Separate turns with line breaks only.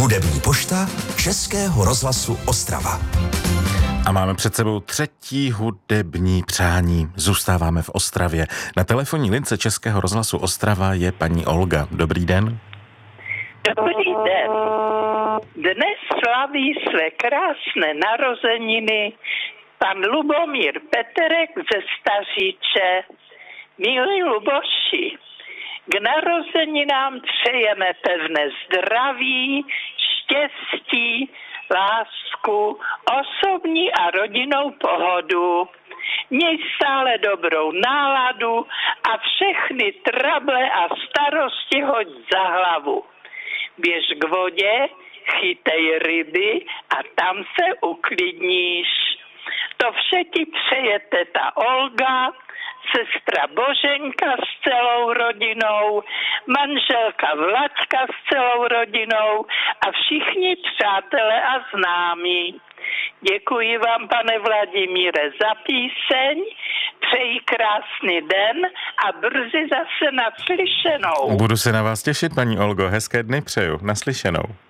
Hudební pošta Českého rozhlasu Ostrava.
A máme před sebou třetí hudební přání. Zůstáváme v Ostravě. Na telefonní lince Českého rozhlasu Ostrava je paní Olga. Dobrý den.
Dobrý den. Dnes slaví své krásné narozeniny pan Lubomír Peterek ze Staříče. Milí Luboši, k narozeninám přejeme pevné zdraví, štěstí, lásku, osobní a rodinnou pohodu. Měj stále dobrou náladu a všechny trable a starosti hoď za hlavu. Běž k vodě, chytej ryby a tam se uklidníš. To vše ti přeje teta Olga, sestra Boženka s celou rodinou, manželka Vlaďka s celou rodinou a všichni přátelé a známí. Děkuji vám, pane Vladimíre, za píseň, přeji krásný den a brzy zase naslyšenou.
Budu se na vás těšit, paní Olgo, hezké dny přeju, naslyšenou.